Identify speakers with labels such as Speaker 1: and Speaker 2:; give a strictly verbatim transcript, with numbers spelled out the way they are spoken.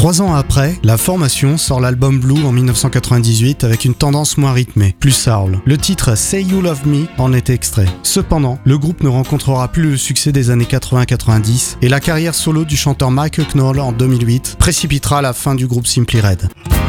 Speaker 1: Trois ans après, la formation sort l'album Blue en dix-neuf cent quatre-vingt-dix-huit avec une tendance moins rythmée, plus soul. Le titre Say You Love Me en est extrait. Cependant, le groupe ne rencontrera plus le succès des années quatre-vingts quatre-vingt-dix et la carrière solo du chanteur Mike Hucknall en deux mille huit précipitera la fin du groupe Simply Red.